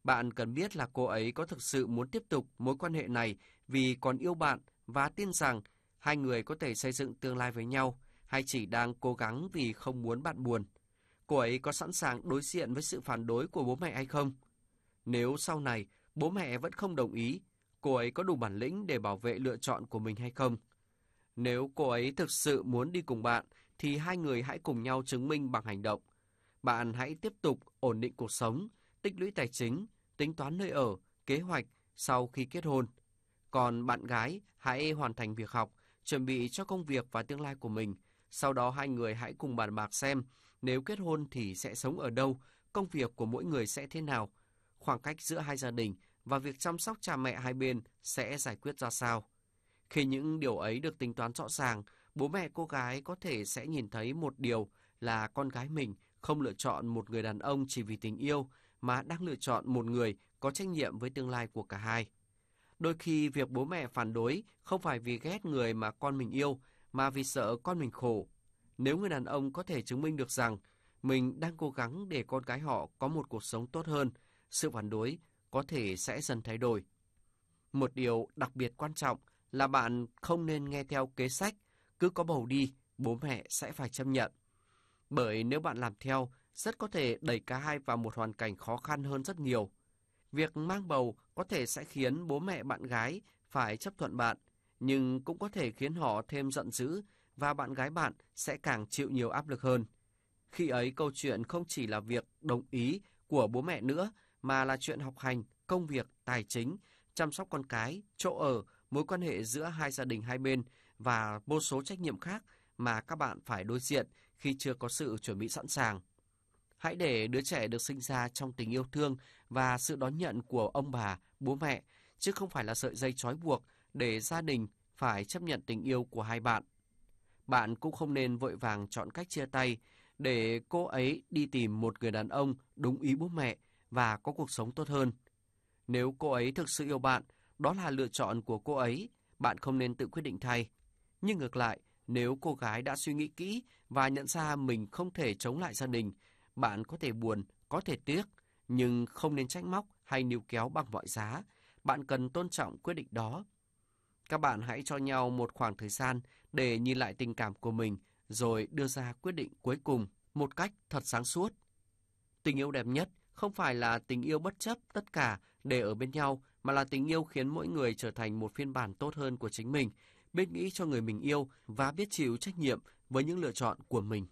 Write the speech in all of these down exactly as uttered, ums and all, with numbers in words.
Bạn cần biết là cô ấy có thực sự muốn tiếp tục mối quan hệ này vì còn yêu bạn và tin rằng hai người có thể xây dựng tương lai với nhau, hay chỉ đang cố gắng vì không muốn bạn buồn. Cô ấy có sẵn sàng đối diện với sự phản đối của bố mẹ hay không? Nếu sau này bố mẹ vẫn không đồng ý, cô ấy có đủ bản lĩnh để bảo vệ lựa chọn của mình hay không? Nếu cô ấy thực sự muốn đi cùng bạn, thì hai người hãy cùng nhau chứng minh bằng hành động. Bạn hãy tiếp tục ổn định cuộc sống, tích lũy tài chính, tính toán nơi ở, kế hoạch sau khi kết hôn. Còn bạn gái, hãy hoàn thành việc học, chuẩn bị cho công việc và tương lai của mình. Sau đó hai người hãy cùng bàn bạc xem nếu kết hôn thì sẽ sống ở đâu, công việc của mỗi người sẽ thế nào, khoảng cách giữa hai gia đình và việc chăm sóc cha mẹ hai bên sẽ giải quyết ra sao. Khi những điều ấy được tính toán rõ ràng, bố mẹ cô gái có thể sẽ nhìn thấy một điều là con gái mình không lựa chọn một người đàn ông chỉ vì tình yêu, mà đang lựa chọn một người có trách nhiệm với tương lai của cả hai. Đôi khi việc bố mẹ phản đối không phải vì ghét người mà con mình yêu, mà vì sợ con mình khổ. Nếu người đàn ông có thể chứng minh được rằng mình đang cố gắng để con gái họ có một cuộc sống tốt hơn, sự phản đối có thể sẽ dần thay đổi. Một điều đặc biệt quan trọng là bạn không nên nghe theo kế sách, cứ có bầu đi, bố mẹ sẽ phải chấp nhận. Bởi nếu bạn làm theo, rất có thể đẩy cả hai vào một hoàn cảnh khó khăn hơn rất nhiều. Việc mang bầu có thể sẽ khiến bố mẹ bạn gái phải chấp thuận bạn, nhưng cũng có thể khiến họ thêm giận dữ và bạn gái bạn sẽ càng chịu nhiều áp lực hơn. Khi ấy câu chuyện không chỉ là việc đồng ý của bố mẹ nữa, mà là chuyện học hành, công việc, tài chính, chăm sóc con cái, chỗ ở, mối quan hệ giữa hai gia đình hai bên và vô số trách nhiệm khác mà các bạn phải đối diện khi chưa có sự chuẩn bị sẵn sàng. Hãy để đứa trẻ được sinh ra trong tình yêu thương và sự đón nhận của ông bà, bố mẹ, chứ không phải là sợi dây trói buộc để gia đình phải chấp nhận tình yêu của hai bạn. Bạn cũng không nên vội vàng chọn cách chia tay để cô ấy đi tìm một người đàn ông đúng ý bố mẹ và có cuộc sống tốt hơn. Nếu cô ấy thực sự yêu bạn, đó là lựa chọn của cô ấy, bạn không nên tự quyết định thay. Nhưng ngược lại, nếu cô gái đã suy nghĩ kỹ và nhận ra mình không thể chống lại gia đình, bạn có thể buồn, có thể tiếc, nhưng không nên trách móc hay níu kéo bằng mọi giá. Bạn cần tôn trọng quyết định đó. Các bạn hãy cho nhau một khoảng thời gian để nhìn lại tình cảm của mình, rồi đưa ra quyết định cuối cùng một cách thật sáng suốt. Tình yêu đẹp nhất không phải là tình yêu bất chấp tất cả để ở bên nhau, mà là tình yêu khiến mỗi người trở thành một phiên bản tốt hơn của chính mình, biết nghĩ cho người mình yêu và biết chịu trách nhiệm với những lựa chọn của mình.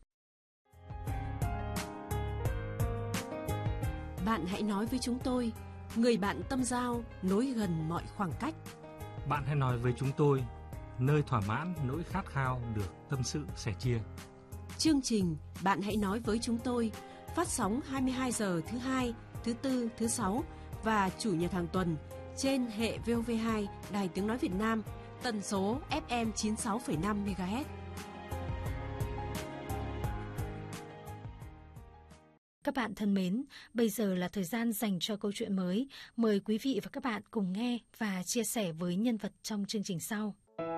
Bạn hãy nói với chúng tôi, người bạn tâm giao nối gần mọi khoảng cách. Bạn hãy nói với chúng tôi, nơi thỏa mãn nỗi khát khao được tâm sự sẻ chia. Chương trình Bạn hãy nói với chúng tôi phát sóng hai mươi hai giờ thứ hai, thứ tư, thứ sáu và chủ nhật hàng tuần trên hệ vê o vê hai Đài Tiếng Nói Việt Nam, tần số ép em chín mươi sáu phẩy năm mê ga héc. Các bạn thân mến, bây giờ là thời gian dành cho câu chuyện mới. Mời quý vị và các bạn cùng nghe và chia sẻ với nhân vật trong chương trình sau.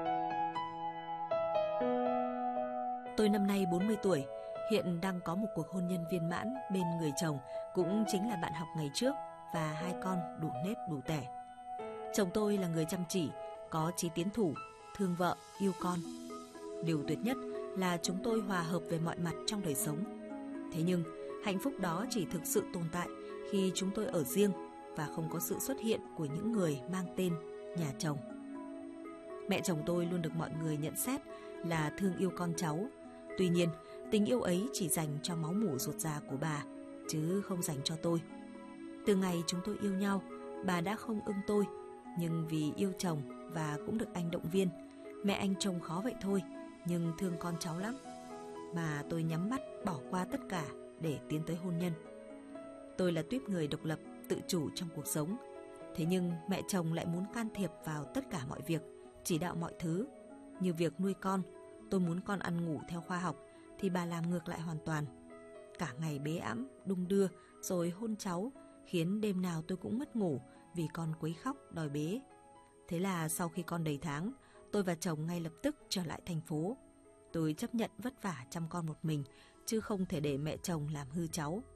Tôi năm nay bốn mươi tuổi, hiện đang có một cuộc hôn nhân viên mãn bên người chồng, cũng chính là bạn học ngày trước, và hai con đủ nếp đủ tẻ. Chồng tôi là người chăm chỉ, có chí tiến thủ, thương vợ, yêu con. Điều tuyệt nhất là chúng tôi hòa hợp về mọi mặt trong đời sống. Thế nhưng, hạnh phúc đó chỉ thực sự tồn tại khi chúng tôi ở riêng và không có sự xuất hiện của những người mang tên nhà chồng. Mẹ chồng tôi luôn được mọi người nhận xét là thương yêu con cháu. Tuy nhiên, tình yêu ấy chỉ dành cho máu mủ ruột già của bà, chứ không dành cho tôi. Từ ngày chúng tôi yêu nhau, bà đã không ưng tôi, nhưng vì yêu chồng và cũng được anh động viên, mẹ anh trông khó vậy thôi, nhưng thương con cháu lắm. Mà tôi nhắm mắt bỏ qua tất cả để tiến tới hôn nhân. Tôi là tuýp người độc lập, tự chủ trong cuộc sống. Thế nhưng mẹ chồng lại muốn can thiệp vào tất cả mọi việc, chỉ đạo mọi thứ. Như việc nuôi con, tôi muốn con ăn ngủ theo khoa học, thì bà làm ngược lại hoàn toàn. Cả ngày bế ẵm, đung đưa, rồi hôn cháu, khiến đêm nào tôi cũng mất ngủ vì con quấy khóc đòi bế. Thế là sau khi con đầy tháng, tôi và chồng ngay lập tức trở lại thành phố. Tôi chấp nhận vất vả chăm con một mình, chứ không thể để mẹ chồng làm hư cháu.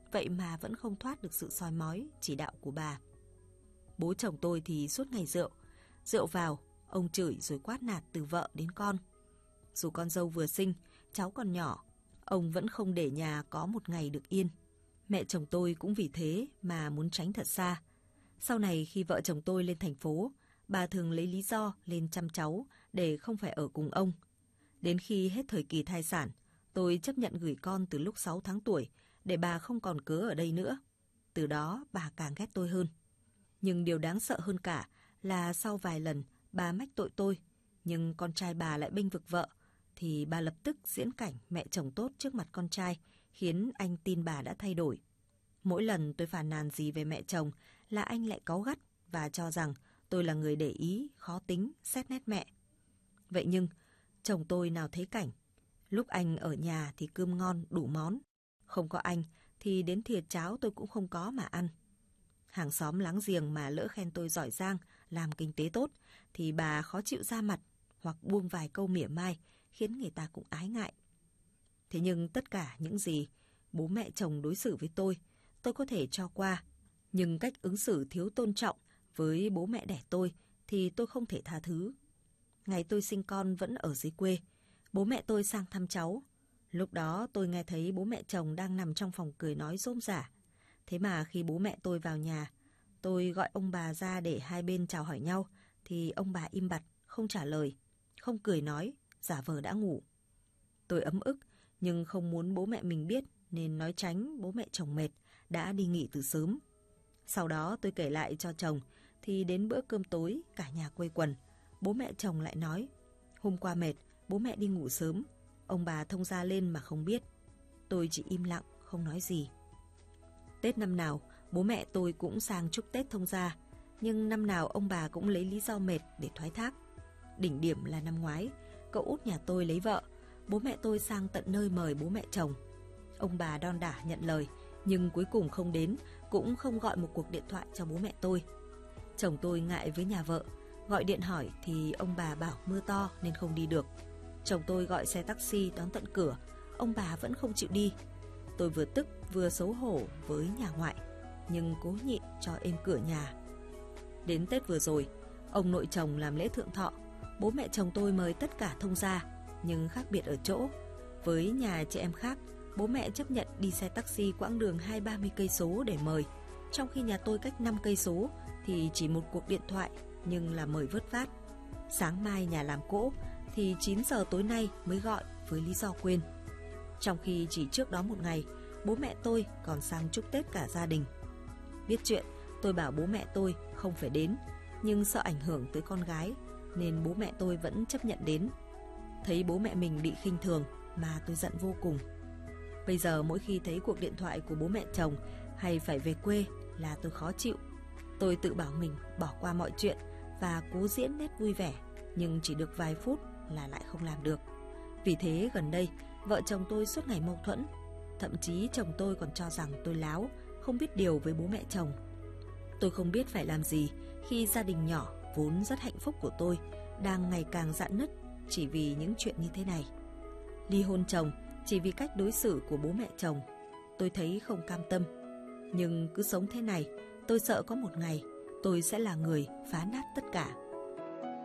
vậy mà vẫn không thoát được sự soi mói, chỉ đạo của bà. Bố chồng tôi thì suốt ngày rượu. Rượu vào, ông chửi rồi quát nạt từ vợ đến con. Dù con dâu vừa sinh, cháu còn nhỏ, ông vẫn không để nhà có một ngày được yên. Mẹ chồng tôi cũng vì thế mà muốn tránh thật xa. Sau này khi vợ chồng tôi lên thành phố, bà thường lấy lý do lên chăm cháu để không phải ở cùng ông. Đến khi hết thời kỳ thai sản, tôi chấp nhận gửi con từ lúc sáu tháng tuổi để bà không còn cớ ở đây nữa. Từ đó bà càng ghét tôi hơn. Nhưng điều đáng sợ hơn cả là sau vài lần bà mách tội tôi, nhưng con trai bà lại bênh vực vợ, thì bà lập tức diễn cảnh mẹ chồng tốt trước mặt con trai, khiến anh tin bà đã thay đổi. Mỗi lần tôi phàn nàn gì về mẹ chồng là anh lại cáu gắt và cho rằng tôi là người để ý, khó tính, xét nét mẹ. Vậy nhưng chồng tôi nào thấy cảnh, lúc anh ở nhà thì cơm ngon đủ món, không có anh thì đến thìa cháo tôi cũng không có mà ăn. Hàng xóm láng giềng mà lỡ khen tôi giỏi giang, làm kinh tế tốt thì bà khó chịu ra mặt hoặc buông vài câu mỉa mai khiến người ta cũng ái ngại. Thế nhưng tất cả những gì bố mẹ chồng đối xử với tôi, tôi có thể cho qua. Nhưng cách ứng xử thiếu tôn trọng với bố mẹ đẻ tôi thì tôi không thể tha thứ. Ngày tôi sinh con vẫn ở dưới quê, bố mẹ tôi sang thăm cháu. Lúc đó tôi nghe thấy bố mẹ chồng đang nằm trong phòng cười nói rôm rả. Thế mà khi bố mẹ tôi vào nhà, tôi gọi ông bà ra để hai bên chào hỏi nhau, thì ông bà im bặt, không trả lời, không cười nói, giả vờ đã ngủ. Tôi ấm ức, nhưng không muốn bố mẹ mình biết nên nói tránh bố mẹ chồng mệt, đã đi nghỉ từ sớm. Sau đó tôi kể lại cho chồng, thì đến bữa cơm tối cả nhà quây quần, bố mẹ chồng lại nói, hôm qua mệt, bố mẹ đi ngủ sớm, ông bà thông gia lên mà không biết. Tôi chỉ im lặng, không nói gì. Tết năm nào, bố mẹ tôi cũng sang chúc Tết thông gia, nhưng năm nào ông bà cũng lấy lý do mệt để thoái thác. Đỉnh điểm là năm ngoái, cậu út nhà tôi lấy vợ, bố mẹ tôi sang tận nơi mời bố mẹ chồng. Ông bà đon đả nhận lời, nhưng cuối cùng không đến, cũng không gọi một cuộc điện thoại cho bố mẹ tôi. Chồng tôi ngại với nhà vợ, gọi điện hỏi thì ông bà bảo mưa to nên không đi được. Chồng tôi gọi xe taxi đón tận cửa, ông bà vẫn không chịu đi. Tôi vừa tức vừa xấu hổ với nhà ngoại, nhưng cố nhịn cho êm cửa nhà. Đến Tết vừa rồi, ông nội chồng làm lễ thượng thọ, bố mẹ chồng tôi mời tất cả thông gia, nhưng khác biệt ở chỗ, với nhà chị em khác, bố mẹ chấp nhận đi xe taxi quãng đường hai ba mươi cây số để mời, trong khi nhà tôi cách năm cây số thì chỉ một cuộc điện thoại nhưng là mời vớt vát. Sáng mai nhà làm cỗ thì chín giờ tối nay mới gọi với lý do quên. Trong khi chỉ trước đó một ngày, bố mẹ tôi còn sang chúc Tết cả gia đình. Biết chuyện, tôi bảo bố mẹ tôi không phải đến, nhưng sợ ảnh hưởng tới con gái nên bố mẹ tôi vẫn chấp nhận đến. Thấy bố mẹ mình bị khinh thường mà tôi giận vô cùng. Bây giờ mỗi khi thấy cuộc điện thoại của bố mẹ chồng hay phải về quê là tôi khó chịu. Tôi tự bảo mình bỏ qua mọi chuyện và cố diễn nét vui vẻ, nhưng chỉ được vài phút là lại không làm được. Vì thế gần đây, vợ chồng tôi suốt ngày mâu thuẫn. Thậm chí chồng tôi còn cho rằng tôi láo, không biết điều với bố mẹ chồng. Tôi không biết phải làm gì khi gia đình nhỏ vốn rất hạnh phúc của tôi đang ngày càng rạn nứt chỉ vì những chuyện như thế này. Ly hôn chồng chỉ vì cách đối xử của bố mẹ chồng. Tôi thấy không cam tâm. Nhưng cứ sống thế này, tôi sợ có một ngày tôi sẽ là người phá nát tất cả.